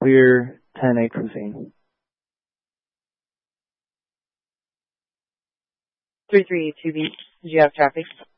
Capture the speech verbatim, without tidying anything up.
clear ten A cruising. three three two B, do you have traffic?